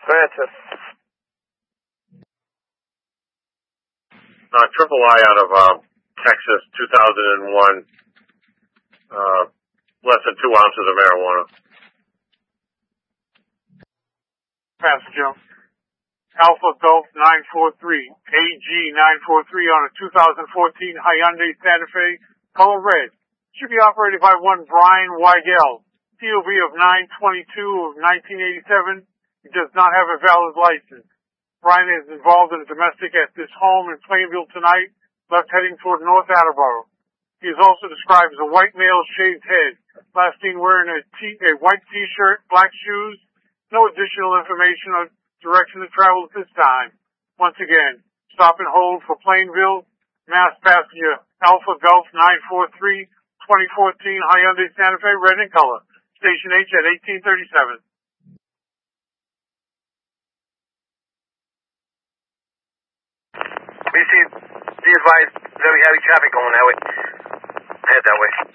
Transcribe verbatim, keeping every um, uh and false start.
Francis. Uh, Triple I out of uh, Texas, two thousand one. Uh, less than two ounces of marijuana. Passenger. Alpha Golf nine four three, A G nine four three on a two thousand fourteen Hyundai Santa Fe, color red. Should be operated by one Brian Weigel, P O V of nine twenty-two of nineteen eighty-seven. He does not have a valid license. Brian is involved in a domestic at this home in Plainville tonight, left heading toward North Attleboro. He is also described as a white male, shaved head, last seen wearing a, t- a white t-shirt, black shoes. No additional information or direction to travel at this time. Once again, stop and hold for Plainville, Mass passenger Alpha Golf nine four three, twenty fourteen Hyundai Santa Fe, red in color. Station H at eighteen thirty-seven. B C, be advised, very heavy traffic going that way. Head that way.